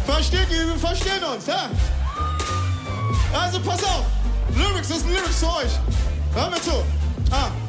Versteht ihr? Wir verstehen uns, ja? Also pass auf. Lyrics ist ein Lyrics für euch. Hör mir zu.